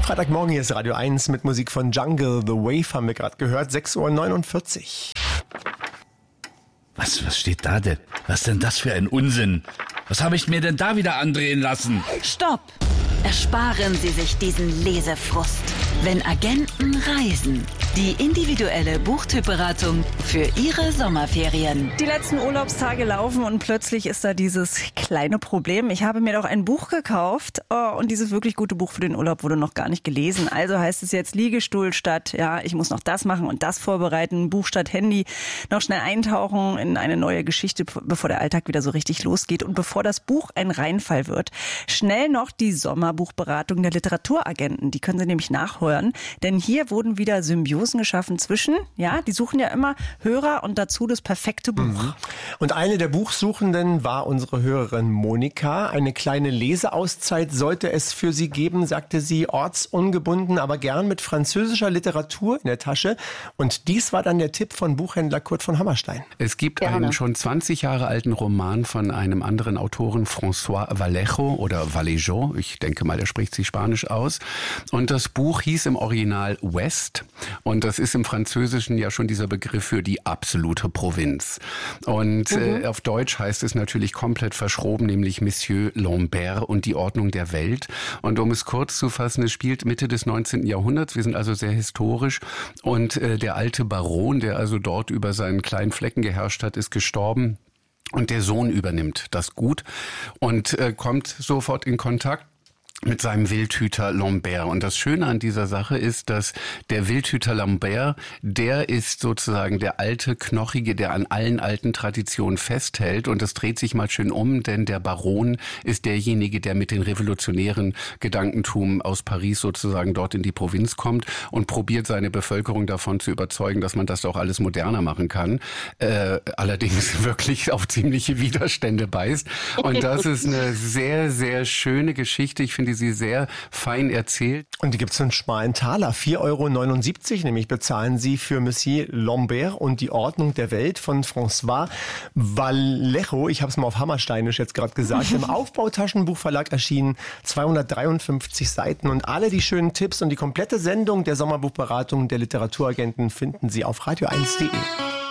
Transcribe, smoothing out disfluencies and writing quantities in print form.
Freitagmorgen, hier ist Radio 1 mit Musik von Jungle. The Wave haben wir gerade gehört, 6:49 Uhr. Was steht da denn? Was denn das für ein Unsinn? Was habe ich mir denn da wieder andrehen lassen? Stopp! Ersparen Sie sich diesen Lesefrust. Wenn Agenten reisen. Die individuelle Buchtypberatung für Ihre Sommerferien. Die letzten Urlaubstage laufen und plötzlich ist da dieses kleine Problem. Ich habe mir doch ein Buch gekauft und dieses wirklich gute Buch für den Urlaub wurde noch gar nicht gelesen. Also heißt es jetzt Liegestuhl statt, ja, ich muss noch das machen und das vorbereiten, Buch statt Handy, noch schnell eintauchen in eine neue Geschichte, bevor der Alltag wieder so richtig losgeht und bevor das Buch ein Reinfall wird. Schnell noch die Sommerbuchberatung der Literaturagenten, die können Sie nämlich nachhören, denn hier wurden wieder Symbiosen geschaffen zwischen, ja, die suchen ja immer Hörer und dazu das perfekte Buch. Und eine der Buchsuchenden war unsere Hörerin Monika. Eine kleine Leseauszeit sollte es für sie geben, sagte sie, ortsungebunden, aber gern mit französischer Literatur in der Tasche. Und dies war dann der Tipp von Buchhändler Kurt von Hammerstein. Es gibt einen schon 20 Jahre alten Roman von einem anderen Autoren, François Vallejo oder Vallejo. Ich denke mal, der spricht sich Spanisch aus. Und das Buch hieß im Original West. Und das ist im Französischen ja schon dieser Begriff für die absolute Provinz. Und auf Deutsch heißt es natürlich komplett verschroben, nämlich Monsieur Lambert und die Ordnung der Welt. Und um es kurz zu fassen, es spielt Mitte des 19. Jahrhunderts. Wir sind also sehr historisch. Und der alte Baron, der also dort über seinen kleinen Flecken geherrscht hat, ist gestorben. Und der Sohn übernimmt das Gut und kommt sofort in Kontakt mit seinem Wildhüter Lambert. Und das Schöne an dieser Sache ist, dass der Wildhüter Lambert, der ist sozusagen der alte Knochige, der an allen alten Traditionen festhält. Und das dreht sich mal schön um, denn der Baron ist derjenige, der mit den revolutionären Gedankentum aus Paris sozusagen dort in die Provinz kommt und probiert seine Bevölkerung davon zu überzeugen, dass man das auch alles moderner machen kann. Allerdings wirklich auf ziemliche Widerstände beißt. Und das ist eine sehr, sehr schöne Geschichte. Ich finde sie sehr fein erzählt. Und die gibt es für einen schmalen Taler. 4,79 € nämlich bezahlen sie für Monsieur Lambert und die Ordnung der Welt von François Vallejo. Ich habe es mal auf Hammersteinisch jetzt gerade gesagt. Im Aufbautaschenbuchverlag erschienen, 253 Seiten. Und alle die schönen Tipps und die komplette Sendung der Sommerbuchberatung der Literaturagenten finden Sie auf radio1.de.